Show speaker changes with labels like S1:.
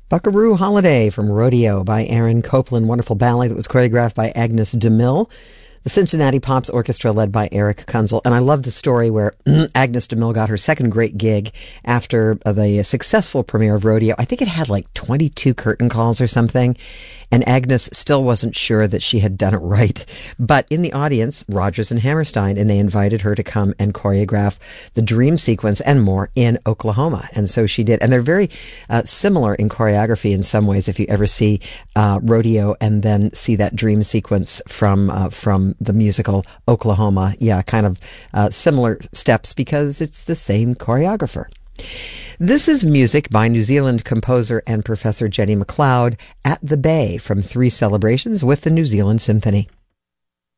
S1: Buckaroo Holiday from Rodeo by Aaron Copland. Wonderful ballet that was choreographed by Agnes DeMille. The Cincinnati Pops Orchestra led by Eric Kunzel. And I love the story where Agnes DeMille got her second great gig after the successful premiere of Rodeo. I think it had like 22 curtain calls or something. And Agnes still wasn't sure that she had done it right. But in the audience, Rodgers and Hammerstein, and they invited her to come and choreograph the dream sequence and more in Oklahoma. And so she did. And they're very similar in choreography in some ways. If you ever see Rodeo and then see that dream sequence from the musical Oklahoma, yeah, kind of similar steps because it's the same choreographer. This is music by New Zealand composer and professor Jenny McLeod at the Bay from 3 celebrations with the New Zealand Symphony.